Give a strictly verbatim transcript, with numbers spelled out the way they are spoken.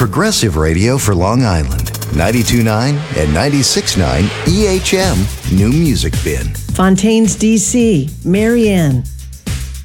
Progressive Radio for Long Island. ninety-two point nine and ninety-six point nine E H M New Music Bin. Fontaines, D C, Marianne,